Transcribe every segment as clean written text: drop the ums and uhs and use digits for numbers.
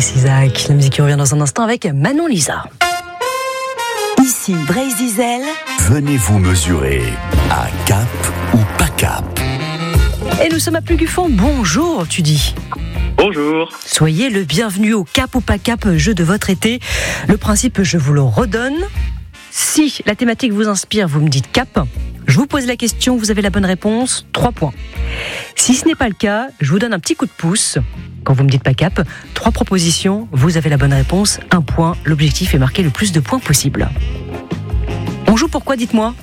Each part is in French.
Chris Isaak. La musique qui revient dans un instant avec Manon Lisa. Ici Brésil. Venez vous mesurer à Cap ou pas Cap. Et nous sommes à Pleguffon. Bonjour, tu dis. Bonjour. Soyez le bienvenu au Cap ou pas Cap, jeu de votre été. Le principe, je vous le redonne. Si la thématique vous inspire, vous me dites Cap. Je vous pose la question, vous avez la bonne réponse, 3 points. Si ce n'est pas le cas, je vous donne un petit coup de pouce. Quand vous me dites pas Cap, 3 propositions, vous avez la bonne réponse, 1 point. L'objectif est marquer le plus de points possible. On joue pourquoi, dites-moi?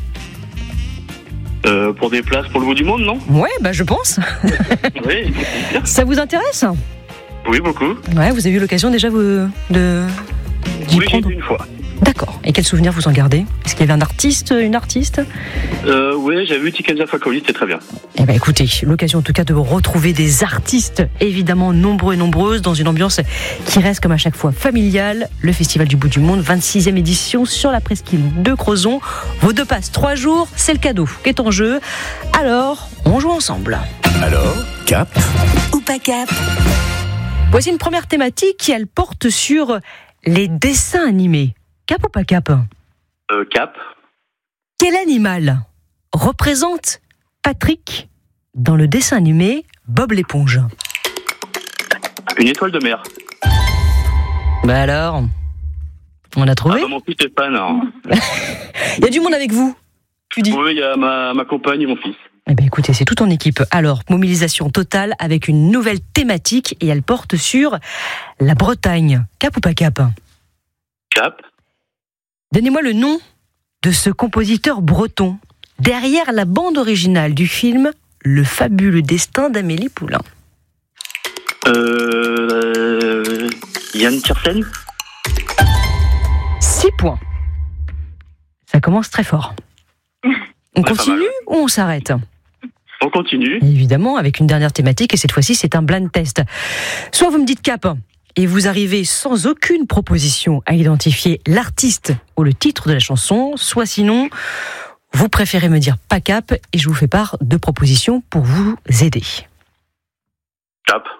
Pour des places pour le bout du monde, non? Ouais, je pense. Oui. Ça vous intéresse? Oui, beaucoup. Ouais, vous avez eu l'occasion déjà d'y Oui, j'ai prendre? été une fois. D'accord. Et quel souvenir vous en gardez? Est-ce qu'il y avait un artiste, une artiste? Oui, j'ai vu Tikenza Fakoli, c'était très bien. Eh bien, écoutez, l'occasion en tout cas de retrouver des artistes, évidemment nombreux et nombreuses, dans une ambiance qui reste comme à chaque fois familiale. Le Festival du Bout du Monde, 26e édition sur la presqu'île de Crozon. Vos 2 passes, 3 jours, c'est le cadeau qui est en jeu. Alors, on joue ensemble. Alors, Cap Ou pas Cap. Voici une première thématique qui, elle, porte sur les dessins animés. Cap ou pas Cap? Cap. Quel animal représente Patrick dans le dessin animé Bob l'éponge? Une étoile de mer. Alors, on a trouvé? Mon fils est fan. Il y a du monde avec vous, tu dis? Oui, il y a ma compagne et mon fils. Eh bien écoutez, c'est tout en équipe. Alors, mobilisation totale avec une nouvelle thématique et elle porte sur la Bretagne. Cap ou pas Cap? Cap. Donnez-moi le nom de ce compositeur breton derrière la bande originale du film Le fabuleux destin d'Amélie Poulain. Yann Tiersen. 6 points. Ça commence très fort. On continue ou on s'arrête? On continue. Évidemment, avec une dernière thématique, et cette fois-ci, c'est un blind test. Soit vous me dites Cap, et vous arrivez sans aucune proposition à identifier l'artiste ou le titre de la chanson, soit sinon, vous préférez me dire pas Cap, et je vous fais part de propositions pour vous aider. Cap.